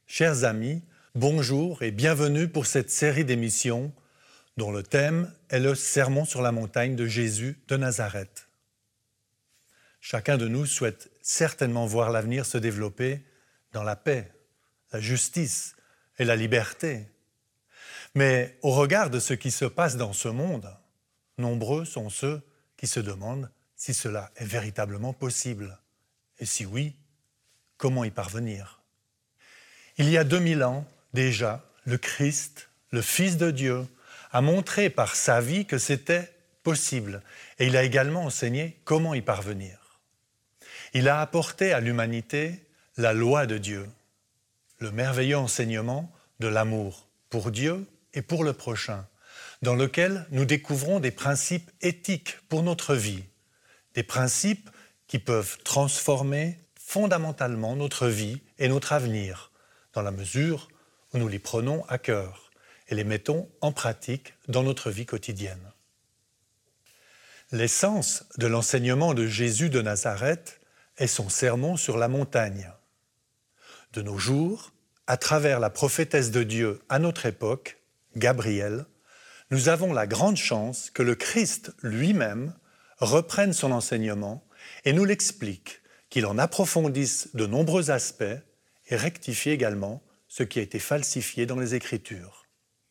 Chers amis, bonjour et bienvenue pour cette série d'émissions dont le thème est le Sermon sur la montagne de Jésus de Nazareth. Chacun de nous souhaite certainement voir l'avenir se développer dans la paix, la justice et la liberté. Mais au regard de ce qui se passe dans ce monde, nombreux sont ceux qui se demandent si cela est véritablement possible. Et si oui, comment y parvenir ? Il y a 2000 ans, déjà, le Christ, le Fils de Dieu, a montré par sa vie que c'était possible. Et il a également enseigné comment y parvenir. Il a apporté à l'humanité la loi de Dieu, le merveilleux enseignement de l'amour pour Dieu et pour le prochain, dans lequel nous découvrons des principes éthiques pour notre vie, des principes qui peuvent transformer fondamentalement notre vie et notre avenir, dans la mesure où nous les prenons à cœur et les mettons en pratique dans notre vie quotidienne. L'essence de l'enseignement de Jésus de Nazareth est son sermon sur la montagne. De nos jours, à travers la prophétesse de Dieu à notre époque, Gabrielle, nous avons la grande chance que le Christ lui-même reprenne son enseignement et nous l'explique, qu'il en approfondisse de nombreux aspects et rectifie également ce qui a été falsifié dans les Écritures.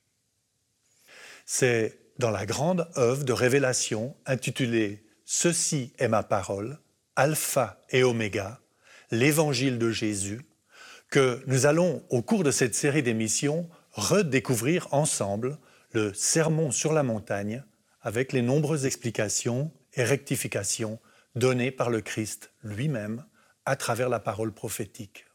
C'est dans la grande œuvre de révélation intitulée « Ceci est ma parole, Alpha et Oméga, l'Évangile de Jésus » que nous allons, au cours de cette série d'émissions, redécouvrir ensemble le Sermon sur la montagne avec les nombreuses explications et rectifications données par le Christ lui-même à travers la parole prophétique.